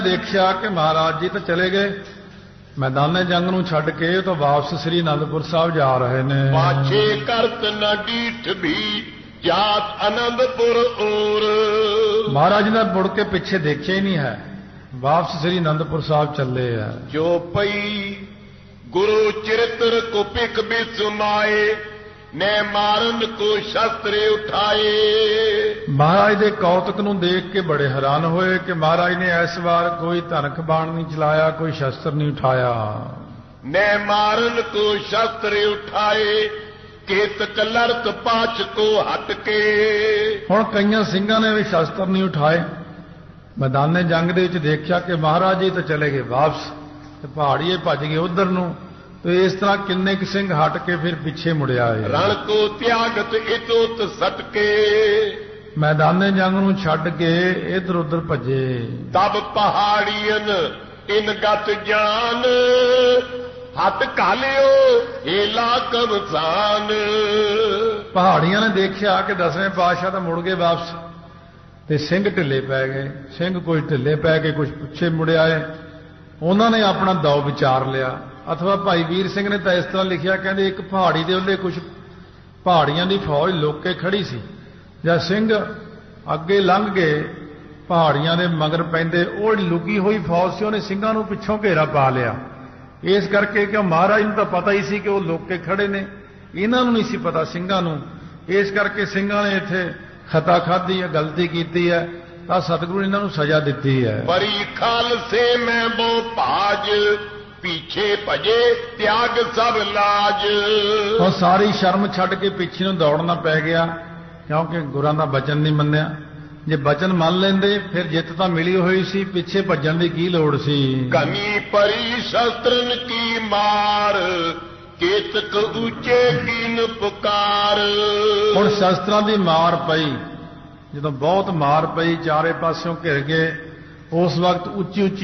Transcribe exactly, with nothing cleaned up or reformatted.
ਦੇਖਿਆ ਕਿ ਮਹਾਰਾਜ ਜੀ ਤਾਂ ਚਲੇ ਗਏ, ਮੈਦਾਨੇ ਜੰਗ ਨੂੰ ਛੱਡ ਕੇ ਤਾਂ ਵਾਪਸ ਸ੍ਰੀ ਅਨੰਦਪੁਰ ਸਾਹਿਬ ਜਾ ਰਹੇ ਨੇ। ਪਾਛੇ ਕਰਤ ਨਾ ਡੀਠ ਵੀ ਜਾਤ ਅਨੰਦਪੁਰ ਔਰ। ਮਹਾਰਾਜ ਨੇ ਮੁੜ ਕੇ ਪਿੱਛੇ ਦੇਖਿਆ ਹੀ ਨਹੀਂ ਹੈ, ਵਾਪਸ ਸ੍ਰੀ ਅਨੰਦਪੁਰ ਸਾਹਿਬ ਚੱਲੇ ਆ। ਜੋ ਪਈ ਗੁਰੂ ਚਰਿਤਰ ਕੋ ਪਿਕ ਬਿਸਮਾਏ, ਨੇ ਮਾਰਨ ਕੋ ਸ਼ਸਤਰ ਉਠਾਏ। ਮਹਾਰਾਜ ਦੇ ਕੌਤਕ ਨੂੰ ਦੇਖ ਕੇ ਬੜੇ ਹੈਰਾਨ ਹੋਏ ਕਿ ਮਹਾਰਾਜ ਨੇ ਇਸ ਵਾਰ ਕੋਈ ਧਨਕ ਬਾਣ ਨਹੀਂ ਚਲਾਇਆ, ਕੋਈ ਸ਼ਸਤਰ ਨਹੀਂ ਉਠਾਇਆ। ਨੇ ਮਾਰਨ ਕੋ ਸ਼ਸਤਰ ਉਠਾਏ, ਕੇਤਕ ਲੜਤ ਪਾਛ ਕੋ ਹਟ ਕੇ। ਹੁਣ ਕਈਆਂ ਸਿੰਘਾਂ ਨੇ ਵੀ ਸ਼ਸਤਰ ਨਹੀਂ ਉਠਾਏ। ਮੈਦਾਨੇ ਜੰਗ ਦੇ ਵਿੱਚ ਦੇਖਿਆ ਕਿ ਮਹਾਰਾਜ ਜੀ ਤਾਂ ਚਲੇ ਗਏ ਵਾਪਸ, ਤੇ ਪਹਾੜੀਏ ਭੱਜ ਗਏ ਉਧਰ ਨੂੰ। ਤੇ ਇਸ ਤਰ੍ਹਾਂ ਕਿੰਨੇ ਕੁ ਸਿੰਘ ਹਟ ਕੇ ਫਿਰ ਪਿੱਛੇ ਮੁੜਿਆ ਆਏ। ਰਣ ਕੋ ਤਿਆਗਤ ਇਤੋਤ ਸਟਕੇ, ਮੈਦਾਨੇ ਜੰਗ ਨੂੰ ਛੱਡ ਕੇ ਇਧਰ ਉਧਰ ਭੱਜੇ। ਤਬ ਪਹਾੜੀਅਨ ਇਨ ਗਤ ਜਾਨ, ਹੱਥ ਘਾਲਿਓ ਏਲਾ ਕਮਸਾਨ। ਪਹਾੜੀਆਂ ਨੇ ਦੇਖਿਆ ਕਿ ਦਸਵੇਂ ਪਾਤਸ਼ਾਹ ਤਾਂ ਮੁੜ ਗਏ ਵਾਪਸ, ਤੇ ਸਿੰਘ ਢਿੱਲੇ ਪੈ ਗਏ। ਸਿੰਘ ਕੁਝ ਢਿੱਲੇ ਪੈ ਕੇ ਕੁਝ ਪਿੱਛੇ ਮੁੜ ਆਏ। ਉਹਨਾਂ ਨੇ ਆਪਣਾ ਦੌ ਵਿਚਾਰ ਲਿਆ। ਅਥਵਾ ਭਾਈ ਵੀਰ ਸਿੰਘ ਨੇ ਤਾਂ ਇਸ ਤਰ੍ਹਾਂ ਲਿਖਿਆ, ਕਹਿੰਦੇ ਇੱਕ ਪਹਾੜੀ ਦੇ ਉੱਤੇ ਕੁਝ ਪਹਾੜੀਆਂ ਦੀ ਫੌਜ ਲੁੱਕ ਕੇ ਖੜੀ ਸੀ। ਜਦ ਸਿੰਘ ਅੱਗੇ ਲੰਘ ਗਏ, ਪਹਾੜੀਆਂ ਦੇ ਮਗਰ ਪੈਂਦੇ ਉਹ ਲੁਕੀ ਹੋਈ ਫੌਜ ਸੀ, ਉਹਨੇ ਸਿੰਘਾਂ ਨੂੰ ਪਿੱਛੋਂ ਘੇਰਾ ਪਾ ਲਿਆ। ਇਸ ਕਰਕੇ ਕਿ ਮਹਾਰਾਜ ਨੂੰ ਤਾਂ ਪਤਾ ਹੀ ਸੀ ਕਿ ਉਹ ਲੁੱਕ ਕੇ ਖੜੇ ਨੇ, ਇਹਨਾਂ ਨੂੰ ਨਹੀਂ ਸੀ ਪਤਾ ਸਿੰਘਾਂ ਨੂੰ। ਇਸ ਕਰਕੇ ਸਿੰਘਾਂ ਨੇ ਇੱਥੇ ਖਤਾ ਖਾਧੀ ਹੈ, ਗਲਤੀ ਕੀਤੀ ਹੈ, ਤਾਂ ਸਤਿਗੁਰੂ ਨੇ ਇਹਨਾਂ ਨੂੰ ਸਜ਼ਾ ਦਿੱਤੀ ਹੈ। ਪਰੀ ਖਾਲਸੇ ਮੈਂ ਬੋ ਭਾਜ, ਪਿੱਛੇ ਭਜੇ ਤਿਆਗ ਸਭ ਲਾਜ। ਉਹ ਸਾਰੀ ਸ਼ਰਮ ਛੱਡ ਕੇ ਪਿੱਛੇ ਨੂੰ ਦੌੜਨਾ ਪੈ ਗਿਆ, ਕਿਉਂਕਿ ਗੁਰਾਂ ਦਾ ਬਚਨ ਨਹੀਂ ਮੰਨਿਆ। ਜੇ ਬਚਨ ਮੰਨ ਲੈਂਦੇ ਫਿਰ ਜਿੱਤ ਤਾਂ ਮਿਲੀ ਹੋਈ ਸੀ, ਪਿੱਛੇ ਭੱਜਣ ਦੀ ਕੀ ਲੋੜ ਸੀ। ਕਮੀ ਪਰੀ ਸ਼ਸਤਰਨ ਕੀ ਮਾਰ, ਕੇਤਕ ਉੱਚੇ ਕੀਨ ਪੁਕਾਰ। ਹੁਣ ਸ਼ਸਤਰਾਂ ਦੀ ਮਾਰ ਪਈ, ਜਦੋਂ ਬਹੁਤ ਮਾਰ ਪਈ, ਚਾਰੇ ਪਾਸਿਓਂ ਘਿਰ ਗਏ, ਉਸ ਵਕਤ ਉੱਚੀ ਉੱਚੀ